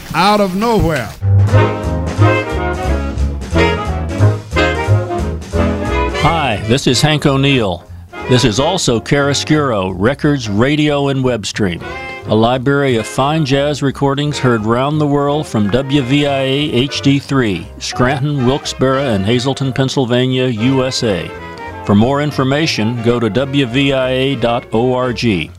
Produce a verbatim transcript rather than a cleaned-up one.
out of nowhere. Hi, this is Hank O'Neill. This is also Chiaroscuro, Records, Radio, and Web Stream, a library of fine jazz recordings heard round the world from W V I A H D three, Scranton, Wilkes-Barre, and Hazleton, Pennsylvania, U S A. For more information, go to W V I A dot org.